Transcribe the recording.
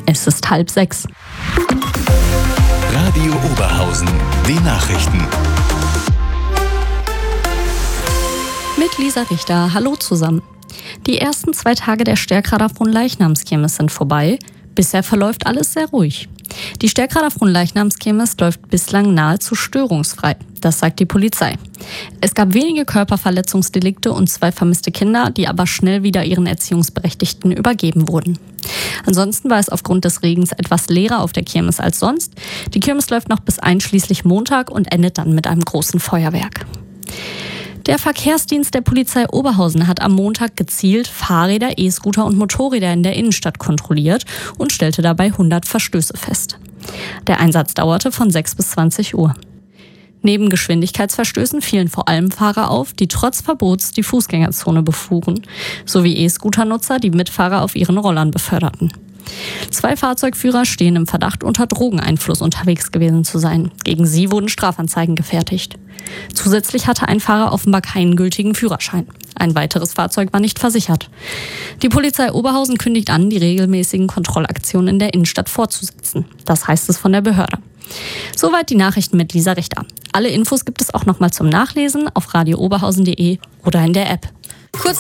Es ist 5:30. Radio Oberhausen, die Nachrichten. Mit Lisa Richter, hallo zusammen. Die ersten 2 Tage der Stärkrader Fronleichnamskirmes sind vorbei. Bisher verläuft alles sehr ruhig. Die Stärkrader Fronleichnamskirmes läuft bislang nahezu störungsfrei. Das sagt die Polizei. Es gab wenige Körperverletzungsdelikte und 2 vermisste Kinder, die aber schnell wieder ihren Erziehungsberechtigten übergeben wurden. Ansonsten war es aufgrund des Regens etwas leerer auf der Kirmes als sonst. Die Kirmes läuft noch bis einschließlich Montag und endet dann mit einem großen Feuerwerk. Der Verkehrsdienst der Polizei Oberhausen hat am Montag gezielt Fahrräder, E-Scooter und Motorräder in der Innenstadt kontrolliert und stellte dabei 100 Verstöße fest. Der Einsatz dauerte von 6 bis 20 Uhr. Neben Geschwindigkeitsverstößen fielen vor allem Fahrer auf, die trotz Verbots die Fußgängerzone befuhren, sowie E-Scooter-Nutzer, die Mitfahrer auf ihren Rollern beförderten. 2 Fahrzeugführer stehen im Verdacht, unter Drogeneinfluss unterwegs gewesen zu sein. Gegen sie wurden Strafanzeigen gefertigt. Zusätzlich hatte ein Fahrer offenbar keinen gültigen Führerschein. Ein weiteres Fahrzeug war nicht versichert. Die Polizei Oberhausen kündigt an, die regelmäßigen Kontrollaktionen in der Innenstadt fortzusetzen. Das heißt es von der Behörde. Soweit die Nachrichten mit Lisa Richter. Alle Infos gibt es auch nochmal zum Nachlesen auf radiooberhausen.de oder in der App.